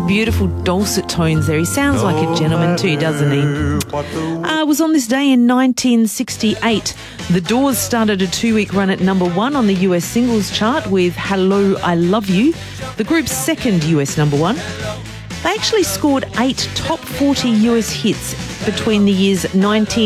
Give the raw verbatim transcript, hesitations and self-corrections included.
beautiful dulcet tones there. He sounds like a gentleman too, doesn't he? Uh, it was on this day in nineteen sixty-eight. The Doors started a two-week run at number one on the U S singles chart with Hello, I Love You, the group's second U S number one. They actually scored eight top forty U S hits between the years nineteen